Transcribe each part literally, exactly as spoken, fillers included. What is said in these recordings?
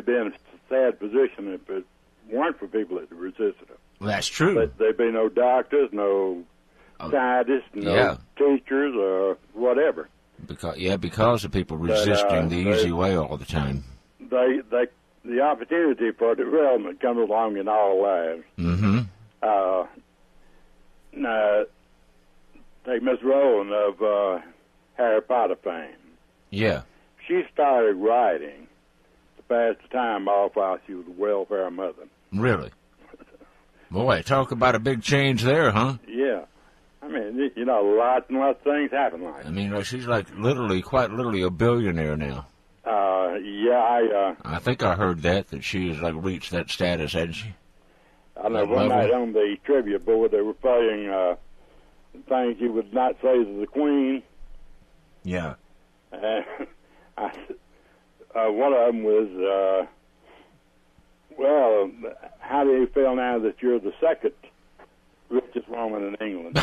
be in a sad position if it weren't for people that resisted them. That's true. But there'd be no doctors, no Oh, scientists, no yeah. teachers, or whatever. Because yeah, because of people resisting But, uh, the they- easy way all the time. They, they, the opportunity for development comes along in all lives. Mm-hmm. Uh, now, take Miss Rowland of uh, Harry Potter fame. Yeah. She started writing to pass the time off while she was a welfare mother. Really? Boy, talk about a big change there, huh? Yeah. I mean, you know, lots and lots of things happen like that. I mean, she's like literally, quite literally a billionaire now. Uh, yeah, I, uh, I think I heard that, that she has like reached that status, hasn't she? I know That one level? night on the trivia board they were playing uh, things you would not say to the Queen. Yeah. And I, uh, one of them was, uh, well, how do you feel now that you're the second richest woman in England?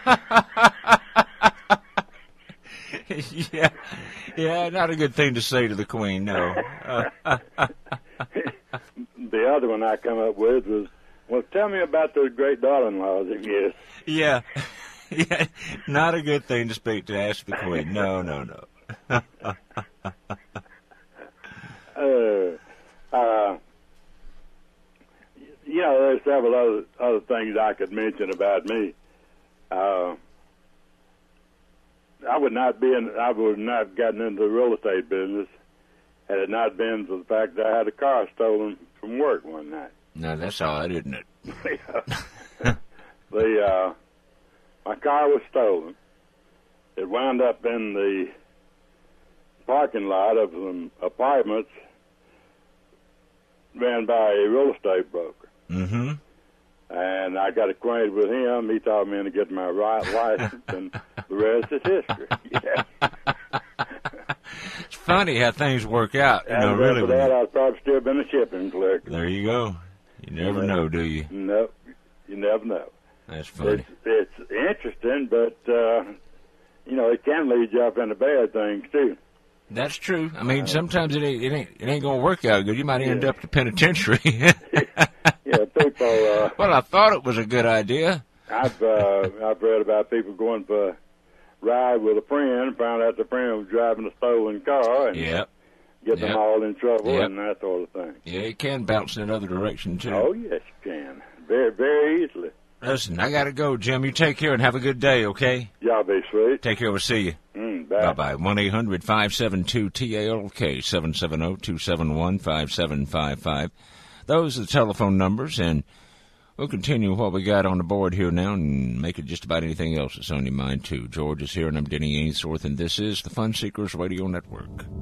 yeah. Yeah, not a good thing to say to the Queen, no. Uh, The other one I come up with was, well, tell me about those great daughter-in-laws of yours. yeah. Yeah, not a good thing to speak to ask the Queen. No, no, no. uh, uh, you know, there's several other other things I could mention about me. Uh, I would not be in. I would not have gotten into the real estate business had it not been for the fact that I had a car stolen from work one night. No, that's odd, isn't it? the uh, my car was stolen. It wound up in the parking lot of some apartments ran by a real estate broker. Mm-hmm. And I got acquainted with him. He taught me to get my right license, and the rest is history. Yeah. It's funny how things work out. You And know, really. for when that, you- I'd probably still been a shipping clerk. There you go. You never Yeah. know, do you? No, you never know. That's funny. It's, it's interesting, but, uh, you know, it can lead you up into bad things, too. That's true. I mean, sometimes it ain't it ain't it ain't gonna work out good. You might end Yeah. up the penitentiary. Yeah, people, uh, Well, I thought it was a good idea. I've, uh, I've read about people going for a ride with a friend, found out the friend was driving a stolen car, and Yep. get them Yep. all in trouble Yep. and that sort of thing. Yeah, it can bounce in another direction too. Oh, yes, you can. Very, very easily. Listen, I gotta go, Jim. You take care and have a good day, okay? Y'all be sweet. Take care. We'll see you. Mm, Bye bye. bye. One eight hundred five seven two T A L K seven seven zero two seven one five seven five five. Those are the telephone numbers, and we'll continue what we got on the board here now and make it just about anything else that's on your mind too. George is here, and I'm Denny Ainsworth, and this is the Fun Seekers Radio Network.